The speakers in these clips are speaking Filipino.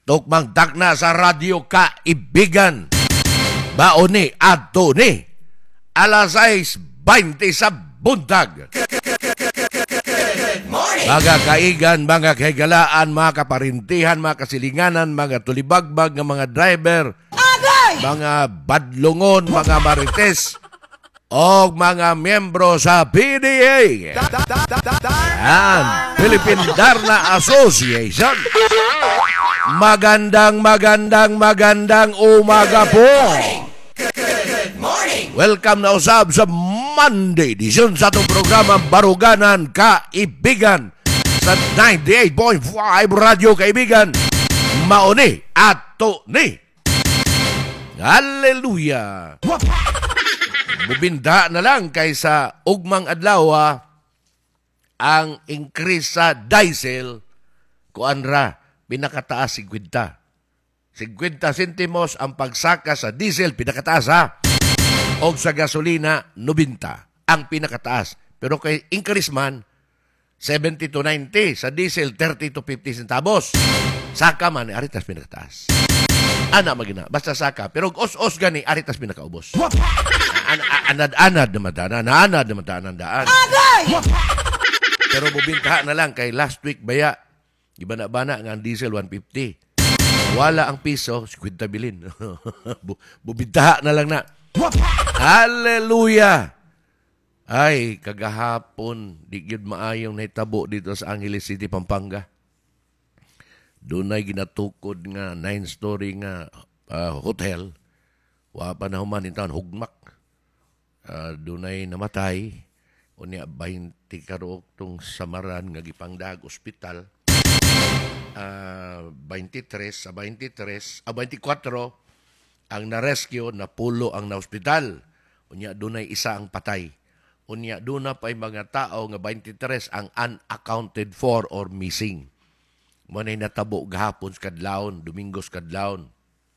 Tukmang takna sa radyo kaibigan. Baoni ato ni. Alas 6:20 sa buntag. Mga kaigan, mga kaigalaan, mga kaparintihan, mga kasilinganan, mga tulibagbag ng mga driver, mga badlungon, mga marites, o mga miyembro sa PDA and Philippine Darna Association. Magandang umaga po. Welcome na usab sa Monday edition sa itong programa Baruganan Kaibigan sa 98.5 Radio Kaibigan. Mauni ato ni. Hallelujah. Bubinda na lang kaysa ugmang adlaw ang increase sa diesel kuanra pinakataas 50 sentimos ang pagsaka sa diesel pinakataas o sa gasolina 90 ang pinakataas. Pero kay increase man 70 to 90, sa diesel 30 to 50 centavos. Saka man aritas pinakataas. Ana magina basta saka pero os gani aritas pinakaubos. Anad na madanan daan. Pero bubintaha na lang kay last week baya gibana-bana nga ang diesel 150. Wala ang piso 50 bilin. Bubintaha na lang na. Hallelujah! Ay, kagahapon, di gyud maayong nahitabo dito sa Angeles City, Pampanga. Doon ay ginatukod nga 9-story nga hotel. Wa pa na human taon, hugmak. Doon ay namatay. Unya 20 karook tong samaran nga gipangdag ospital. 24 ang na-rescue, napulo ang na-hospital. Unya, doon ay isa ang patay. Unya, doon na pa'y mga tao nga 23 ang unaccounted for or missing. Manay natabo gahapon sa kadlawon, Domingos kadlawon.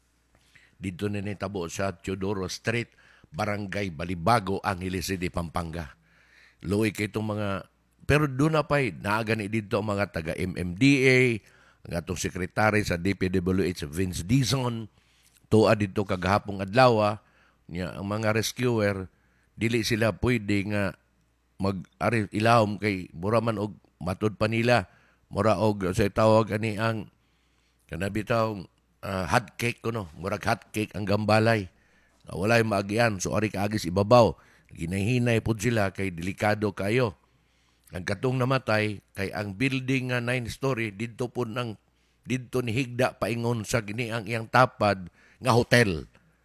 Dito na natabo sa Teodoro Street, Barangay Balibago, Angeles City, Pampanga. Luoy kay itong mga... Pero doon na pa'y naagani dito ang mga taga-MMDA, ang atong sekretary sa DPWH, Vince Dizon, tuwa dito kagahapong adlaw, niya ang mga rescuer dili sila pwede nga mag-ari ilawom kay mura man og matud pa nila mura og sa tawag ani ang kanabitaw hot cake kuno murag hot cake ang gambalay walay maagian so ari kaagis ibabaw ginahinay pud sila kay delikado kayo ang katong namatay kay ang building nga 9-story didto pud nang didto ni higda paingon sa gini ang iyang tapad nga hotel.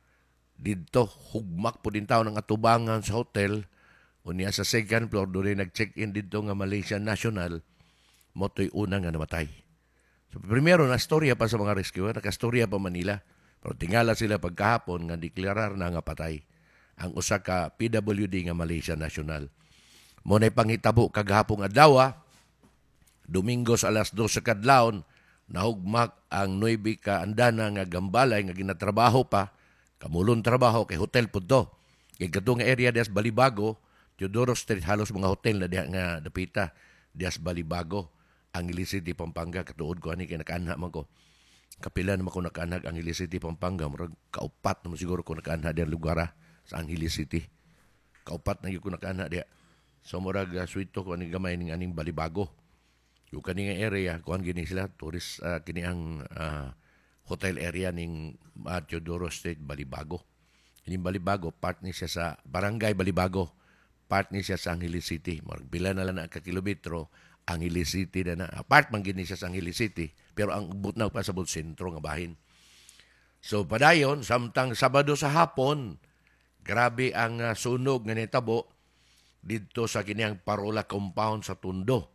Dito, hugmak po din tao ng atubangan sa hotel. Unya sa second floor, doon nag-check-in dito nga Malaysia National. Moto'y una nga namatay. So, primero, na-storya pa sa mga rescuer. Nakastorya pa Manila. Pero tingala sila pagkahapon nga deklarar na nga patay. Ang usa ka PWD nga Malaysia National. Muna'y panghitabo kagahapong adlaw. Domingos alas 2 sa kadlawon. Nahugmak ang 9 ka andana nga gambalay nga ginatrabaho pa kamulon trabaho kay hotel pud to kay kadtong area dias Balibago Teodoro Street halos mga hotel na diha nga dapita dias Balibago Angeles City Pampanga katuod ko ani kay nakaanha man ko kapila naman ko nakaanha Angeles City Pampanga murag kaupat naman siguro ko nakaanha diha lugar sa Angeles City kaupat na gyud ko nakaanha diha so murag suito ko ani gamay ning aning Balibago. Yung kaninga area, kuhan gini sila, tourist, kini ang hotel area ning Teodoro Street, Balibago. Ining Balibago, part ni siya sa Barangay Balibago, part ni siya sa Angeles City. Bila na lang na ka-kilometro, Angeles City na na. Part man gini siya sa Angeles City, pero ang butnaw pa sa sentro nga bahin. So, padayon, samtang Sabado sa hapon, grabe ang sunog nga nitabo dito sa kiniang Parola Compound sa Tondo.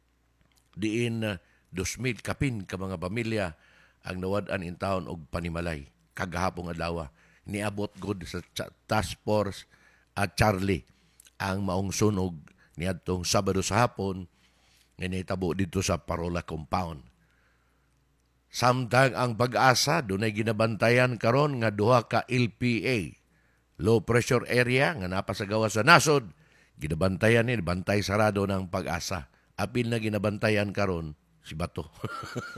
Diin 2,000 kapin ka mga pamilya ang nawad-an in town og panimalay kagahapong adlaw niabot gud sa task force at Charlie ang maong sunog niadtong Sabado sa hapon nga nahitabo dito sa Parola Compound. Samtang ang Pag-asa dunay ginabantayan karon nga duha ka LPA low pressure area nga napasagawa sa nasod ginabantayan ni bantay sarado ng Pag-asa. Apil na ginabantayan karon si Bato.